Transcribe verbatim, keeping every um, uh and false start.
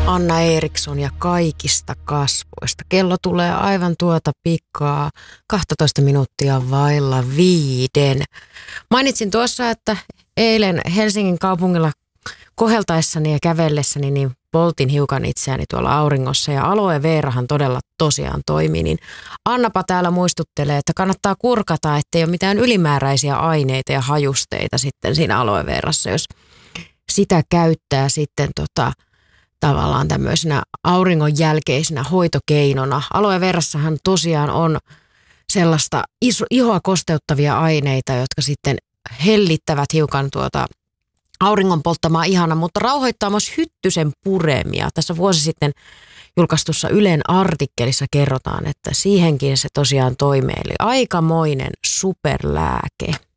Anna Eriksson ja kaikista kasvoista. Kello tulee aivan tuota pikkaa kaksitoista minuuttia vailla viiden. Mainitsin tuossa, että eilen Helsingin kaupungilla koheltaessani ja kävellessäni niin poltin hiukan itseäni tuolla auringossa ja aloe veerahan todella tosiaan toimii. Niin Annapa täällä muistuttelee, että kannattaa kurkata, ettei ole mitään ylimääräisiä aineita ja hajusteita sitten siinä aloe veerassa, jos sitä käyttää sitten tota tavallaan tämmöisenä auringon jälkeisenä hoitokeinona. Aloe verassahan tosiaan on sellaista iso, ihoa kosteuttavia aineita, jotka sitten hellittävät hiukan tuota auringon polttamaa ihana, mutta rauhoittaa myös hyttysen puremia. Tässä vuosi sitten julkaistussa Ylen artikkelissa kerrotaan, että siihenkin se tosiaan toimii. Eli aikamoinen superlääke.